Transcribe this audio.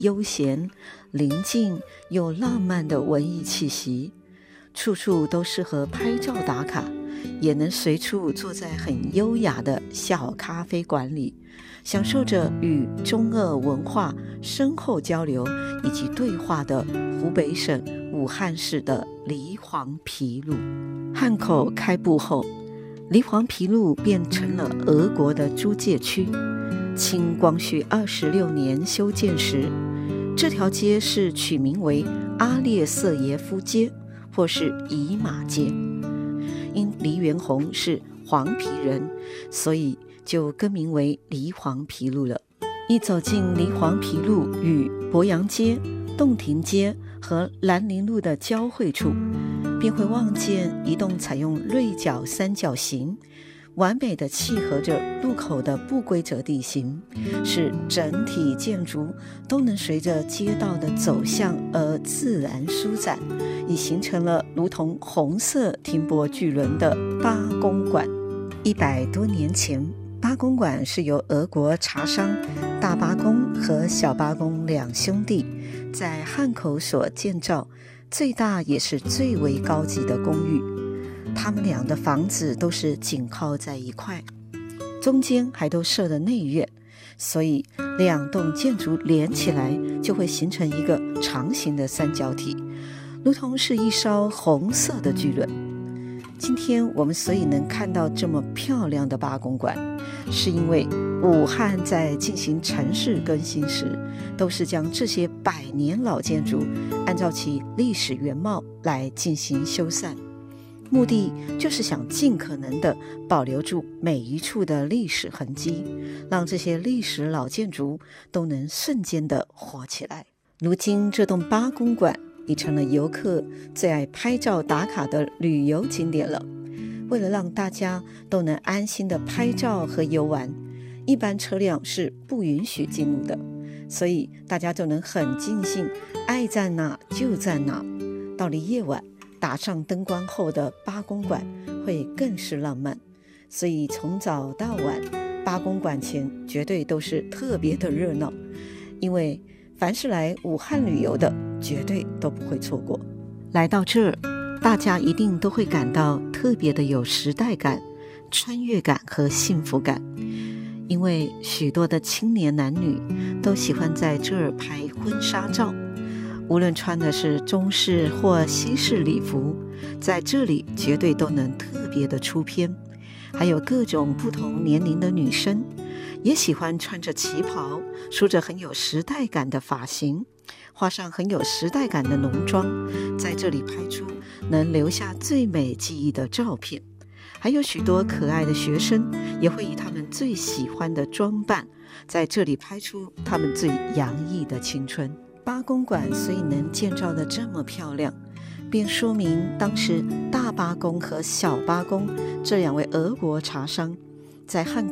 悠闲、宁静又浪漫的文艺气息，处处都适合拍照打卡，也能随处坐在很优雅的小咖啡馆里，享受着与中俄文化深厚交流以及对话的湖北省武汉市的黎黄陂路。汉口开埠后，黎黄陂路变成了俄国的租界区。清光绪26年修建时，这条街是取名为阿列瑟耶夫街或是以马街。因黎元洪是黄陂人，所以就更名为黎黄陂路了。一走进黎黄陂路与博洋街、洞庭街和兰陵路的交汇处，便会望见一栋采用锐角三角形，完美的契合着路口的不规则地形，使整体建筑都能随着街道的走向而自然舒展，已形成了如同红色停泊巨轮的八公馆。100多年前，八公馆是由俄国茶商大八公和小八公两兄弟在汉口所建造，最大也是最为高级的公寓。他们俩的房子都是紧靠在一块，中间还都设了内院，所以两栋建筑连起来就会形成一个长形的三角体，如同是一艘红色的巨轮。今天我们所以能看到这么漂亮的八公馆，是因为武汉在进行城市更新时，都是将这些100年老建筑按照其历史原貌来进行修缮，目的就是想尽可能的保留住每一处的历史痕迹，让这些历史老建筑都能瞬间的活起来。如今这栋八公馆已成了游客最爱拍照打卡的旅游景点了。为了让大家都能安心的拍照和游玩，一般车辆是不允许进入的，所以大家就能很尽兴，爱在哪就在哪。到了夜晚，打上灯光后的八公馆会更是浪漫，所以从早到晚，八公馆前绝对都是特别的热闹，因为凡是来武汉旅游的绝对都不会错过。来到这儿，大家一定都会感到特别的有时代感、穿越感和幸福感，因为许多的青年男女都喜欢在这儿拍婚纱照，无论穿的是中式或西式礼服，在这里绝对都能特别的出片。还有各种不同年龄的女生也喜欢穿着旗袍，梳着很有时代感的发型，画上很有时代感的浓妆，在这里拍出能留下最美记忆的照片。还有许多可爱的学生也会以他们最喜欢的装扮，在这里拍出他们最洋溢的青春。八公馆所以能建造得这么漂亮，便说明当时大八公和小八公这两位俄国茶商在汉